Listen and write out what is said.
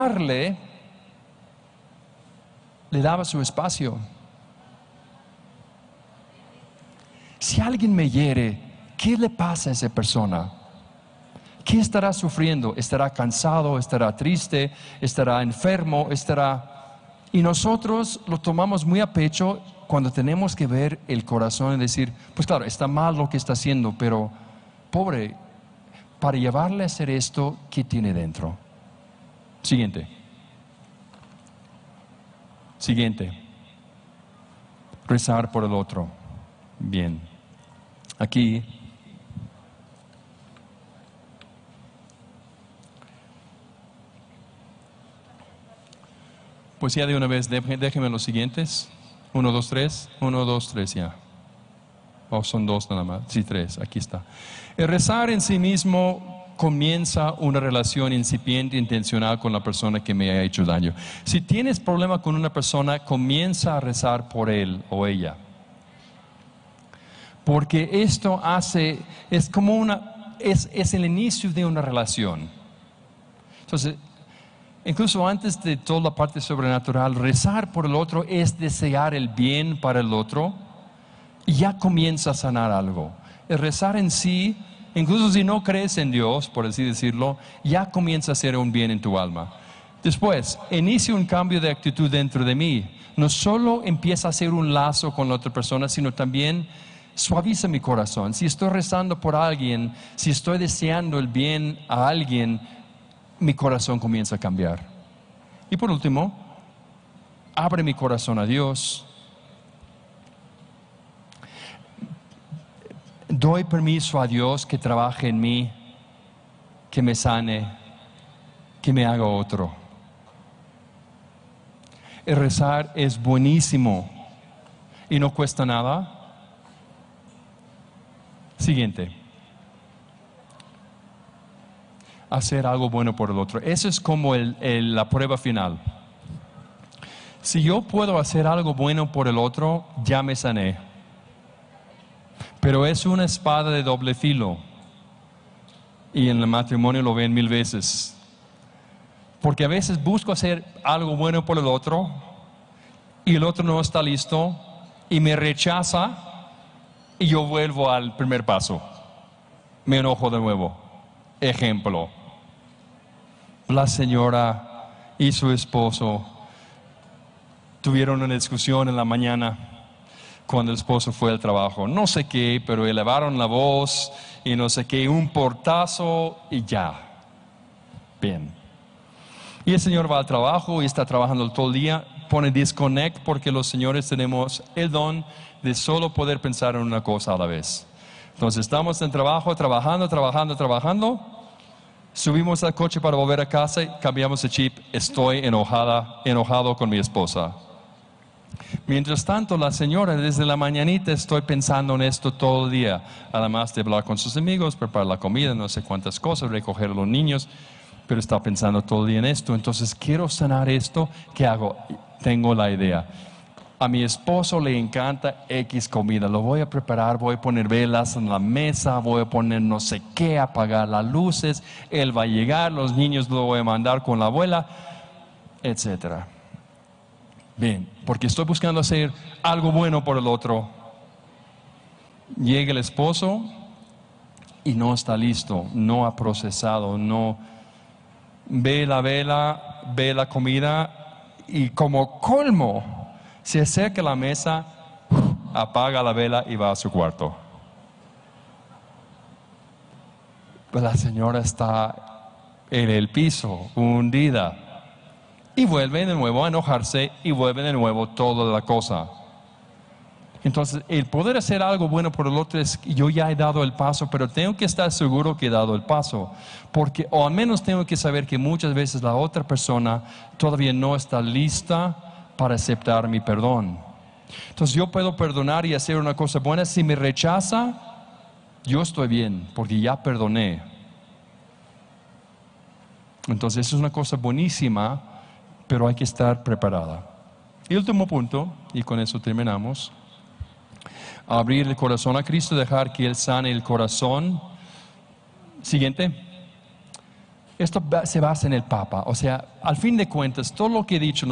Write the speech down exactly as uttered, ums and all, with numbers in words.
le daba su espacio. Si alguien me hiere, ¿qué le pasa a esa persona? ¿Qué estará sufriendo? ¿Estará cansado? ¿Estará triste? ¿Estará enfermo? ¿Estará...? Y nosotros lo tomamos muy a pecho cuando tenemos que ver el corazón y decir, pues claro, está mal lo que está haciendo, pero pobre, para llevarle a hacer esto, ¿qué tiene dentro? Siguiente. Siguiente. Rezar por el otro. Bien. Aquí. Pues ya de una vez, déjenme los siguientes. Uno, dos, tres. Uno, dos, tres, ya. O oh, son dos nada más. Sí, tres. Aquí está. El rezar en sí mismo comienza una relación incipiente, intencional con la persona que me ha hecho daño. Si tienes problema con una persona, comienza a rezar por él o ella. Porque esto hace, es como una, es, es el inicio de una relación. Entonces, incluso antes de toda la parte sobrenatural, rezar por el otro es desear el bien para el otro y ya comienza a sanar algo. El rezar en sí, incluso si no crees en Dios, por así decirlo, ya comienza a hacer un bien en tu alma. Después, inicia un cambio de actitud dentro de mí. No solo empieza a hacer un lazo con la otra persona, sino también suaviza mi corazón. Si estoy rezando por alguien, si estoy deseando el bien a alguien, mi corazón comienza a cambiar. Y por último, abre mi corazón a Dios. Doy permiso a Dios que trabaje en mí, que me sane, que me haga otro. El rezar es buenísimo y no cuesta nada. Siguiente. Hacer algo bueno por el otro. Eso es como el, el, la prueba final. Si yo puedo hacer algo bueno por el otro, ya me sané. Pero es una espada de doble filo. Y en el matrimonio lo ven mil veces. Porque a veces busco hacer algo bueno por el otro y el otro no está listo y me rechaza y yo vuelvo al primer paso. Me enojo de nuevo. Ejemplo. La señora y su esposo tuvieron una discusión en la mañana cuando el esposo fue al trabajo. No sé qué, pero elevaron la voz y no sé qué, un portazo y ya. Bien. Y el señor va al trabajo y está trabajando todo el día, pone disconnect porque los señores tenemos el don de solo poder pensar en una cosa a la vez. Entonces estamos en trabajo, trabajando, trabajando, trabajando. Subimos al coche para volver a casa y cambiamos el chip. Estoy enojada, enojado con mi esposa. Mientras tanto, la señora desde la mañanita estoy pensando en esto todo el día. Además de hablar con sus amigos, preparar la comida, no sé cuántas cosas, recoger a los niños. Pero está pensando todo el día en esto. Entonces, quiero sanar esto. ¿Qué hago? Tengo la idea. A mi esposo le encanta X comida. Lo voy a preparar, voy a poner velas en la mesa, voy a poner no sé qué, apagar las luces. Él va a llegar, los niños lo voy a mandar con la abuela, etcétera. Bien, porque estoy buscando hacer algo bueno por el otro. Llega el esposo y no está listo, no ha procesado, no ve la vela, ve la comida y como colmo se acerca a la mesa, apaga la vela y va a su cuarto. Pues la señora está en el piso, hundida. Y vuelve de nuevo a enojarse y vuelve de nuevo toda la cosa. Entonces, el poder hacer algo bueno por el otro es, yo ya he dado el paso, pero tengo que estar seguro que he dado el paso. Porque, o al menos tengo que saber que muchas veces la otra persona todavía no está lista para aceptar mi perdón. Entonces, yo puedo perdonar y hacer una cosa buena. Si me rechaza, yo estoy bien, porque ya perdoné. Entonces, eso es una cosa buenísima, pero hay que estar preparada. Y último punto, y con eso terminamos. Abrir el corazón a Cristo, dejar que Él sane el corazón. Siguiente. Esto se basa en el Papa. O sea, al fin de cuentas, todo lo que he dicho